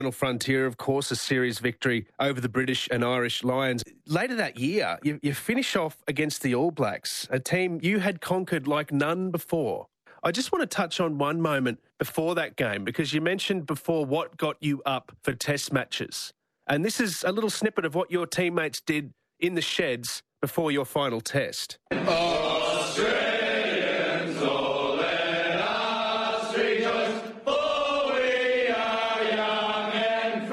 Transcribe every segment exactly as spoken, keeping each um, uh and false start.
Final Frontier, of course, a series victory over the British and Irish Lions. Later that year, you, you finish off against the All Blacks, a team you had conquered like none before. I just want to touch on one moment before that game, because you mentioned before what got you up for test matches. And this is a little snippet of what your teammates did in the sheds before your final test. Australians, oh, let us rejoice, for we are young and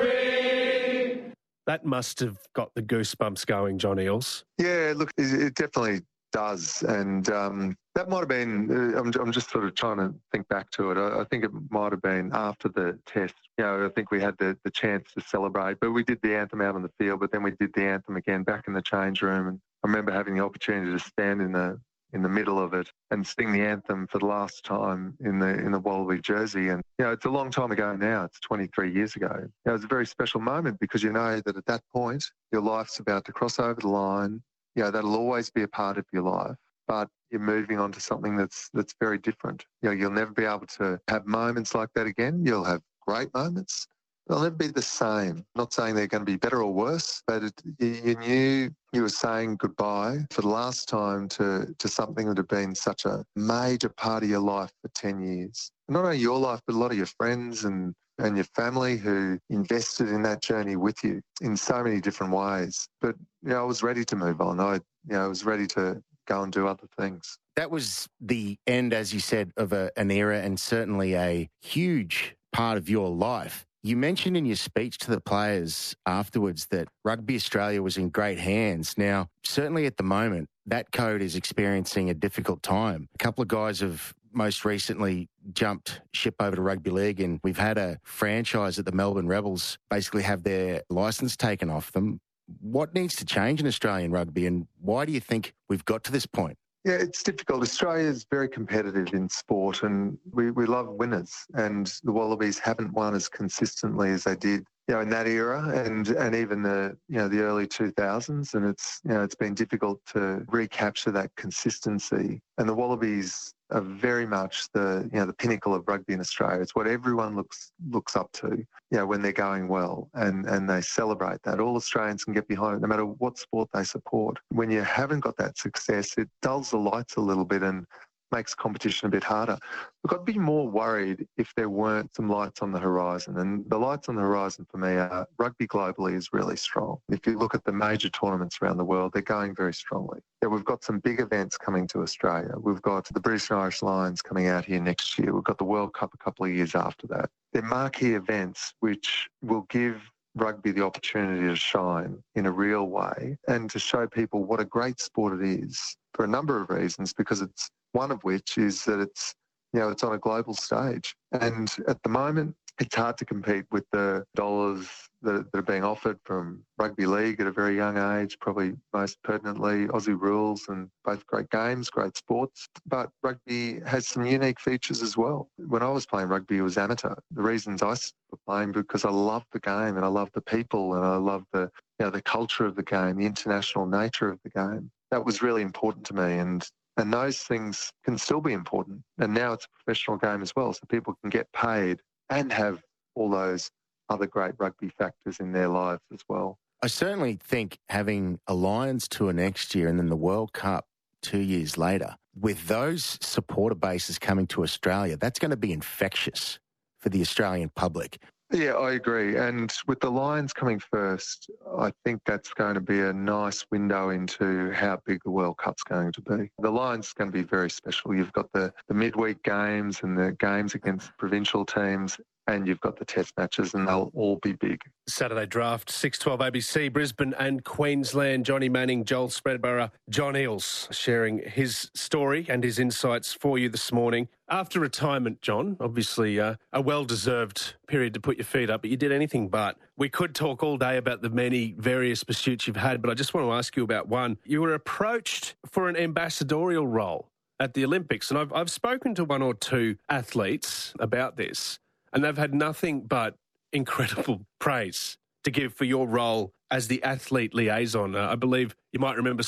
free. That must have got the goosebumps going, John Eales. Yeah, look, it, it definitely does. And um, that might have been, uh, I'm, I'm just sort of trying to think back to it. I, I think it might have been after the test. You know, I think we had the, the chance to celebrate, but we did the anthem out on the field, but then we did the anthem again back in the change room. And I remember having the opportunity to stand in the in the middle of it and sing the anthem for the last time in the in the Wallaby jersey. And, you know, it's a long time ago now. It's twenty-three years ago. You know, it was a very special moment because you know that at that point, your life's about to cross over the line. You know, that'll always be a part of your life, but you're moving on to something that's that's very different. You know, you'll never be able to have moments like that again. You'll have great moments. They'll never be the same. Not saying they're going to be better or worse, but it, you knew you were saying goodbye for the last time to, to something that had been such a major part of your life for ten years. Not only your life, but a lot of your friends and, and your family who invested in that journey with you in so many different ways. But, you know, I was ready to move on. I, you know, I was ready to go and do other things. That was the end, as you said, of a, an era and certainly a huge part of your life. You mentioned in your speech to the players afterwards that Rugby Australia was in great hands. Now, certainly at the moment, that code is experiencing a difficult time. A couple of guys have most recently jumped ship over to rugby league, and we've had a franchise at the Melbourne Rebels basically have their licence taken off them. What needs to change in Australian rugby, and why do you think we've got to this point? Yeah, it's difficult. Australia is very competitive in sport and we, we love winners, and the Wallabies haven't won as consistently as they did, you know, in that era and, and even the, you know, the early two thousands. And it's, you know, it's been difficult to recapture that consistency. And the Wallabies are very much the, you know, the pinnacle of rugby in Australia. It's what everyone looks looks up to, you know, when they're going well, and, and they celebrate that. All Australians can get behind it, no matter what sport they support. When you haven't got that success, it dulls the lights a little bit and makes competition a bit harder. Look, I'd be more worried if there weren't some lights on the horizon. And the lights on the horizon for me are rugby globally is really strong. If you look at the major tournaments around the world, they're going very strongly. Yeah, we've got some big events coming to Australia. We've got the British and Irish Lions coming out here next year. We've got the World Cup a couple of years after that. They're marquee events which will give rugby the opportunity to shine in a real way and to show people what a great sport it is for a number of reasons, because it's one of which is that it's, you know, it's on a global stage. And at the moment, it's hard to compete with the dollars that, that are being offered from rugby league at a very young age, probably most pertinently Aussie rules, and both great games, great sports. But rugby has some unique features as well. When I was playing rugby, it was amateur. The reasons I was playing because I love the game and I love the people and I love the, you know, the culture of the game, the international nature of the game. That was really important to me, and And those things can still be important. And now it's a professional game as well, so people can get paid and have all those other great rugby factors in their lives as well. I certainly think having a Lions tour next year and then the World Cup two years later, with those supporter bases coming to Australia, that's going to be infectious for the Australian public. Yeah, I agree. And with the Lions coming first, I think that's going to be a nice window into how big the World Cup's going to be. The Lions are going to be very special. You've got the, the midweek games and the games against provincial teams, and you've got the test matches, and they'll all be big. Saturday draft, six twelve A B C, Brisbane and Queensland. Johnny Manning, Joel Spreadborough, John Eales sharing his story and his insights for you this morning. After retirement, John, obviously uh, a well-deserved period to put your feet up, but you did anything but. We could talk all day about the many various pursuits you've had, but I just want to ask you about one. You were approached for an ambassadorial role at the Olympics, and I've, I've spoken to one or two athletes about this, and they've had nothing but incredible praise to give for your role as the athlete liaison. Uh, I believe you might remember